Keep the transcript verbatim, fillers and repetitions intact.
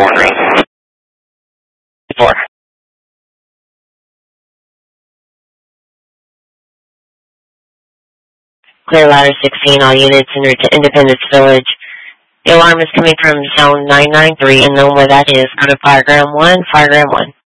Four. Clear ladder sixteen, all units en route to Independence Village. The alarm is coming from zone nine nine three, and knowing where that is, go to Fireground one, Fireground one.